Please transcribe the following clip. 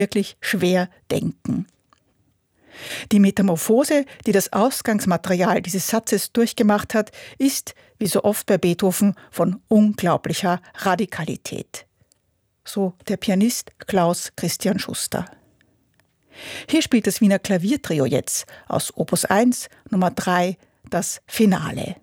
wirklich schwer denken. Die Metamorphose, die das Ausgangsmaterial dieses Satzes durchgemacht hat, ist, wie so oft bei Beethoven, von unglaublicher Radikalität. So der Pianist Klaus Christian Schuster. Hier spielt das Wiener Klaviertrio jetzt aus Opus 1, Nummer 3, das Finale.